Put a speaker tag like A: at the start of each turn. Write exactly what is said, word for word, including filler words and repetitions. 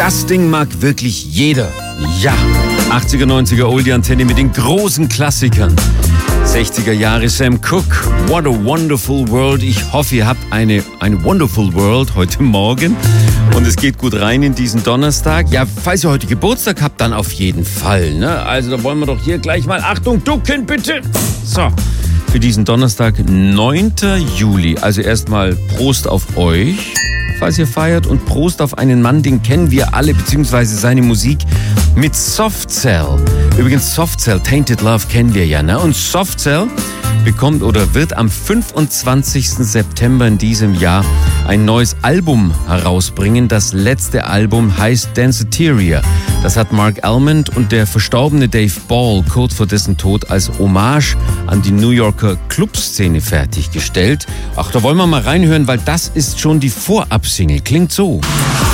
A: Das Ding mag wirklich jeder. Ja, achtziger, neunziger Oldie-Antenne mit den großen Klassikern. sechziger Jahre Sam Cooke, What a Wonderful World. Ich hoffe, ihr habt eine, eine Wonderful World heute Morgen und es geht gut rein in diesen Donnerstag. Ja, falls ihr heute Geburtstag habt, dann auf jeden Fall. Ne? Also da wollen wir doch hier gleich mal, Achtung, ducken bitte. So, für diesen Donnerstag, neunter Juli. Also erstmal Prost auf euch, falls ihr feiert, und Prost auf einen Mann, den kennen wir alle, beziehungsweise seine Musik mit Soft Cell. Übrigens, Soft Cell, Tainted Love kennen wir ja, ne? Und Soft Cell bekommt oder wird am fünfundzwanzigsten September in diesem Jahr ein neues Album herausbringen. Das letzte Album heißt Danceteria. Das hat Mark Almond und der verstorbene Dave Ball kurz vor dessen Tod als Hommage an die New Yorker Clubszene fertiggestellt. Ach, da wollen wir mal reinhören, weil das ist schon die Vorabsingle. Klingt so.